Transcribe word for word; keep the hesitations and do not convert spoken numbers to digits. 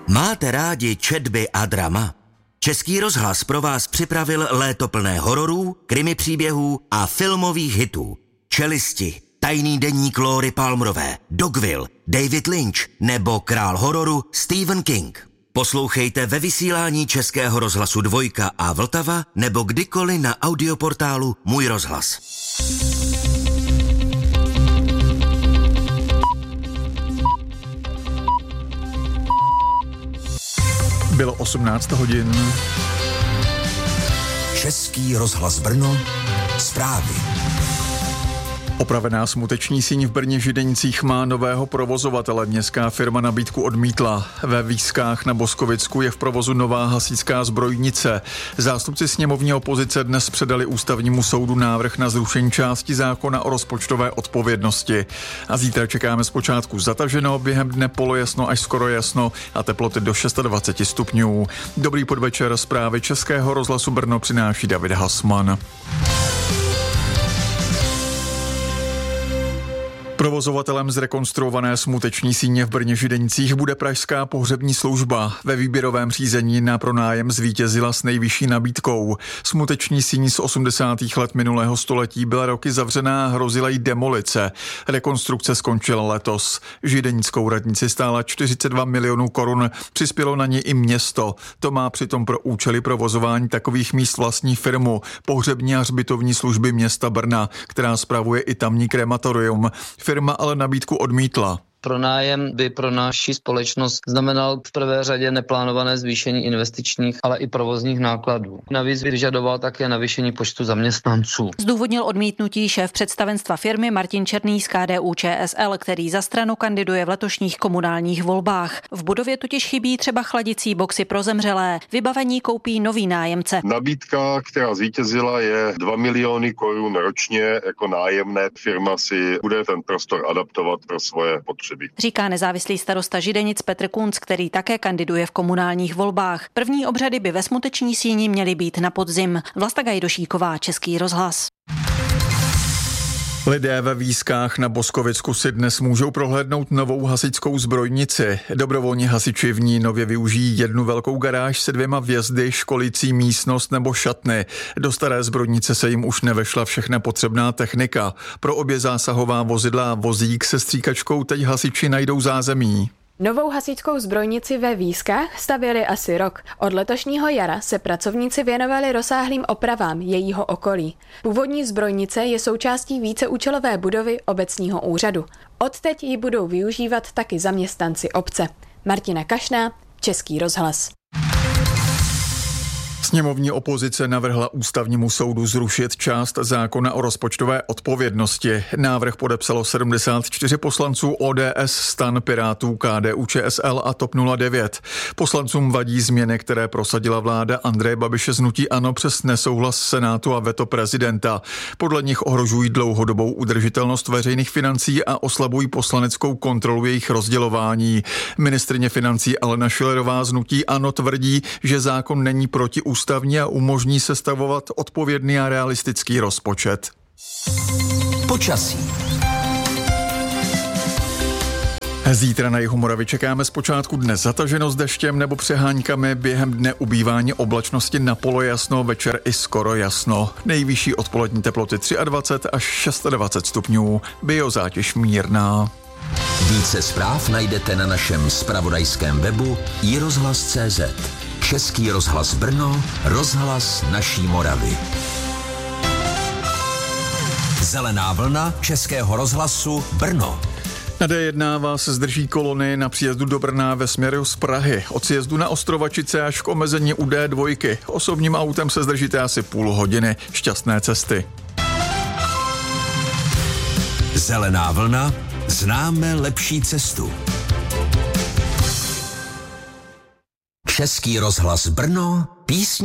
Máte rádi četby a drama? Český rozhlas pro vás připravil léto plné hororů, krimi příběhů a filmových hitů. Čelisti, Tajný deník Lóry Palmerové, Dogville, David Lynch nebo král hororu Stephen King. Poslouchejte ve vysílání Českého rozhlasu Dvojka a Vltava nebo kdykoliv na audioportálu Můj rozhlas. Bylo osmnáct hodin. Český rozhlas Brno, zprávy. Opravená smuteční síň v Brně Židenicích má nového provozovatele. Městská firma nabídku odmítla. Ve Výskách na Boskovicku je v provozu nová hasičská zbrojnice. Zástupci sněmovní opozice dnes předali ústavnímu soudu návrh na zrušení části zákona o rozpočtové odpovědnosti. A zítra čekáme zpočátku zataženo, během dne polojasno až skoro jasno a teploty do dvacet šest stupňů. Dobrý podvečer, zprávy Českého rozhlasu Brno přináší David Hasman. Provozovatelem zrekonstruované smuteční síně v Brně Židenicích bude pražská pohřební služba. Ve výběrovém řízení na pronájem zvítězila s nejvyšší nabídkou. Smuteční síň z osmdesátých let minulého století byla roky zavřená a hrozila jí demolice. Rekonstrukce skončila letos. Židenickou radnici stála čtyřicet dva milionů korun, přispělo na ní i město. To má přitom pro účely provozování takových míst vlastní firmu, pohřební a hřbitovní služby města Brna, která spravuje i tamní krematorium. Firma ale nabídku odmítla. Pronájem by pro naši společnost znamenal v prvé řadě neplánované zvýšení investičních, ale i provozních nákladů. Navíc vyžadoval také navýšení počtu zaměstnanců. Zdůvodnil odmítnutí šéf představenstva firmy Martin Černý z K D U Č S L, který za stranu kandiduje v letošních komunálních volbách. V budově totiž chybí třeba chladicí boxy pro zemřelé. Vybavení koupí nový nájemce. Nabídka, která zvítězila, je dva miliony korun ročně jako nájemné. Firma si bude ten prostor adaptovat pro svoje potřeby. Říká nezávislý starosta Židenic Petr Kunc, který také kandiduje v komunálních volbách. První obřady by ve smuteční síni měly být na podzim. Vlasta Gajdošíková, Český rozhlas. Lidé ve Výskách na Boskovicku si dnes můžou prohlédnout novou hasičskou zbrojnici. Dobrovolní hasiči v ní nově využijí jednu velkou garáž se dvěma vjezdy, školicí místnost nebo šatny. Do staré zbrojnice se jim už nevešla všechna potřebná technika. Pro obě zásahová vozidla a vozík se stříkačkou teď hasiči najdou zázemí. Novou hasičskou zbrojnici ve Výskách stavěli asi rok. Od letošního jara se pracovníci věnovali rozsáhlým opravám jejího okolí. Původní zbrojnice je součástí víceúčelové budovy obecního úřadu. Odteď ji budou využívat taky zaměstnanci obce. Martina Kašná, Český rozhlas. Sněmovní opozice navrhla ústavnímu soudu zrušit část zákona o rozpočtové odpovědnosti. Návrh podepsalo sedmdesát čtyři poslanců O D S, STAN, Pirátů, K D U Č S L a TOP nula devět. Poslancům vadí změny, které prosadila vláda Andreje Babiše z hnutí ANO přes nesouhlas Senátu a veto prezidenta. Podle nich ohrožují dlouhodobou udržitelnost veřejných financí a oslabují poslaneckou kontrolu jejich rozdělování. Ministryně financí Alena Schillerová z hnutí ANO tvrdí, že zákon není proti ústavní a umožní sestavovat odpovědný a realistický rozpočet. Počasí. Zítra na jihu Moravy čekáme zpočátku dne zataženo s deštěm nebo přeháňkami, během dne ubývání oblačnosti na polojasno, večer i skoro jasno. Nejvyšší odpolední teploty dvacet tři až dvacet šest stupňů, biozátěž mírná. Více zpráv najdete na našem zpravodajském webu i rozhlas tečka cé zet. Český rozhlas Brno, rozhlas naší Moravy. Zelená vlna Českého rozhlasu Brno. Na D jedna vás zdrží kolony na příjezdu do Brna ve směru z Prahy. Od sjezdu na Ostrovačice až k omezení u D dva. Osobním autem se zdržíte asi půl hodiny. Šťastné cesty. Zelená vlna. Známe lepší cestu. Český rozhlas Brno, písně